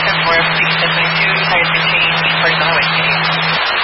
for 3722, highway 16, east part of the highway.